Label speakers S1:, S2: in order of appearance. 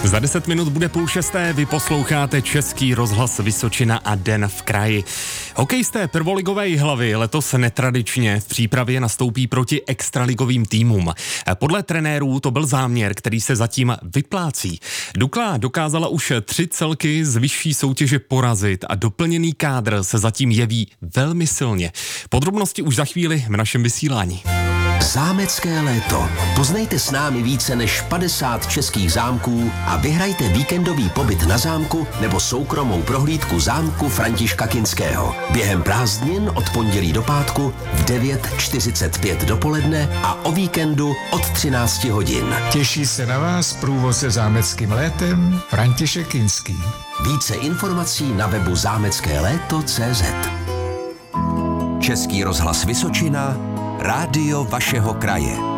S1: Za 10 minut bude 5:30, vy posloucháte Český rozhlas Vysočina a Den v kraji. Hokejisté prvoligové Jihlavy letos netradičně v přípravě nastoupí proti extraligovým týmům. Podle trenérů to byl záměr, který se zatím vyplácí. Dukla dokázala už 3 celky z vyšší soutěže porazit a doplněný kádr se zatím jeví velmi silně. Podrobnosti už za chvíli v našem vysílání.
S2: Zámecké léto. Poznejte s námi více než 50 českých zámků a vyhrajte víkendový pobyt na zámku nebo soukromou prohlídku zámku Františka Kinského. Během prázdnin od pondělí do pátku v 9:45 dopoledne a o víkendu od 13 hodin.
S3: Těší se na vás průvodce zámeckým létem František Kinský.
S2: Více informací na webu zámeckéléto.cz. Český rozhlas Vysočina, rádio vašeho kraje.